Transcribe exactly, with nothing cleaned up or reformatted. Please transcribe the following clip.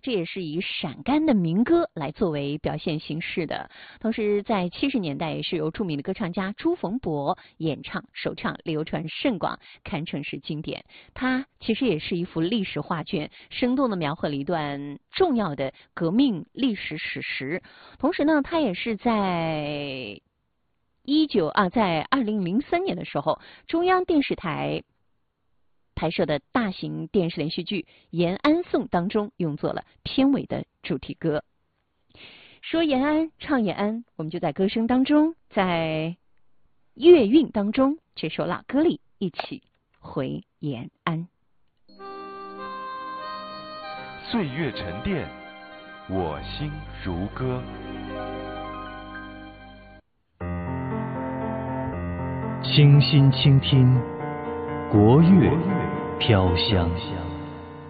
这也是以陕甘的民歌来作为表现形式的。同时，在七十年代也是由著名的歌唱家朱逢博演唱首唱，流传甚广，堪称是经典。它其实也是一幅历史画卷，生动地描绘了一段重要的革命历史史实。同时呢，它也是在一九啊，在二零零三年的时候，中央电视台拍摄的大型电视连续剧《延安颂》当中用作了片尾的主题歌。说延安，唱延安，我们就在歌声当中，在乐韵当中，这首老歌里一起回延安。 岁月沉淀，我心如歌。 倾心倾听，国乐飘香。